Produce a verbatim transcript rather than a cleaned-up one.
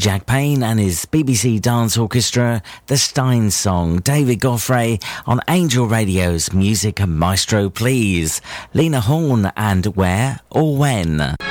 Jack Payne and his B B C Dance Orchestra, The Stein Song, David Goffrey on Angel Radio's Music Maestro Please, Lena Horne and Where or When.